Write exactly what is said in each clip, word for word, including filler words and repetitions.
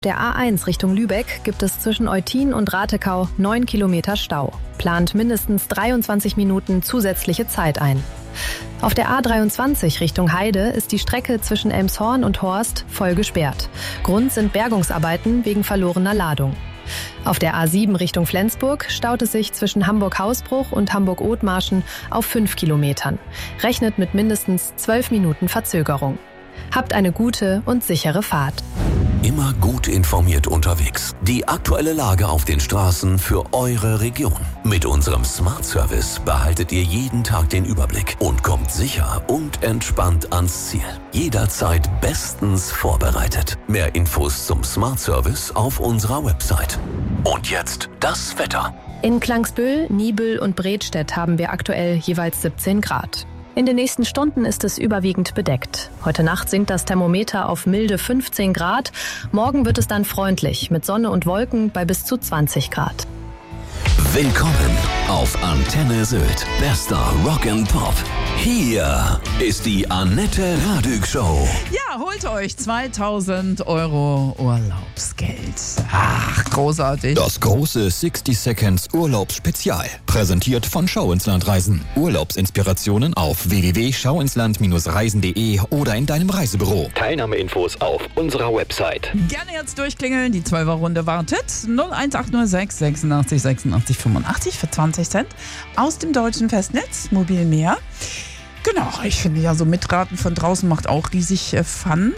Der A eins Richtung Lübeck gibt es zwischen Eutin und Ratekau neun Kilometer Stau. Plant mindestens dreiundzwanzig Minuten zusätzliche Zeit ein. Auf der A dreiundzwanzig Richtung Heide ist die Strecke zwischen Elmshorn und Horst voll gesperrt. Grund sind Bergungsarbeiten wegen verlorener Ladung. Auf der A sieben Richtung Flensburg staut es sich zwischen Hamburg-Hausbruch und Hamburg-Othmarschen auf fünf Kilometern. Rechnet mit mindestens zwölf Minuten Verzögerung. Habt eine gute und sichere Fahrt. Immer gut informiert unterwegs. Die aktuelle Lage auf den Straßen für eure Region. Mit unserem Smart Service behaltet ihr jeden Tag den Überblick und kommt sicher und entspannt ans Ziel. Jederzeit bestens vorbereitet. Mehr Infos zum Smart Service auf unserer Website. Und jetzt das Wetter. In Klangsbüll, Niebüll und Bredstedt haben wir aktuell jeweils siebzehn Grad. In den nächsten Stunden ist es überwiegend bedeckt. Heute Nacht sinkt das Thermometer auf milde fünfzehn Grad. Morgen wird es dann freundlich mit Sonne und Wolken bei bis zu zwanzig Grad. Willkommen auf Antenne Sylt. Bester Rock and Pop. Hier ist die Annette Radig Show. Ja, holt euch zweitausend Euro Urlaubsgeld. Ach, großartig. Das große sixty Seconds Urlaubsspezial. Präsentiert von Schau ins Land Reisen. Urlaubsinspirationen auf w w w punkt schau ins land reisen punkt de oder in deinem Reisebüro. Teilnahmeinfos auf unserer Website. Gerne jetzt durchklingeln. Die Zwölfer-Runde wartet. null eins acht null sechs sechsundachtzig sechsundachtzig fünfundachtzig für zwanzig Cent. Aus dem deutschen Festnetz. Mobil mehr. Genau, ich finde ja so Mitraten von draußen macht auch riesig äh, Fun.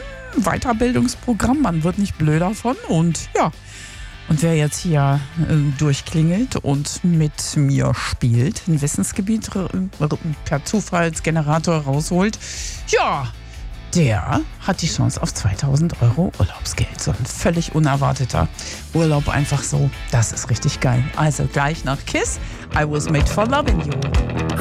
Weiterbildungsprogramm, man wird nicht blöd davon. Und ja, und wer jetzt hier äh, durchklingelt und mit mir spielt, ein Wissensgebiet äh, per Zufallsgenerator rausholt, ja, der hat die Chance auf zweitausend Euro Urlaubsgeld. So ein völlig unerwarteter Urlaub einfach so. Das ist richtig geil. Also gleich nach Kiss, I Was Made for Loving You.